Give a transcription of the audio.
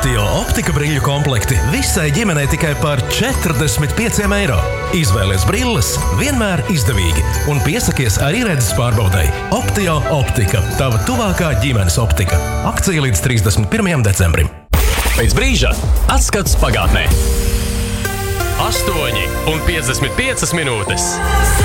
Optio optika brīļu komplekti visai ģimenei tikai par 45 eiro. Izvēlies brilles vienmēr izdevīgi un piesakies arī redzes pārbaudai. Optio optika, tava tuvākā ģimenes optika. Akcija līdz 31. decembrim. Pēc brīža atskats pagātnē. 8:55 minūtes.